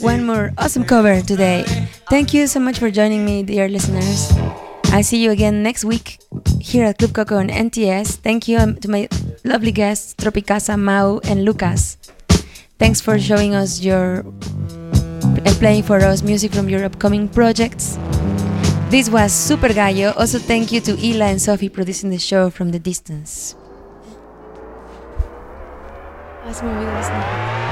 one more awesome cover today. Thank you so much for joining me, dear listeners. I'll see you again next week here at Club Coco on NTS. Thank you to my lovely guests, Tropicasa, Mau, and Lucas. Thanks for showing us your and playing for us music from your upcoming projects. This was Super Gallo. Also, thank you to Ila and Sophie producing the show from the distance.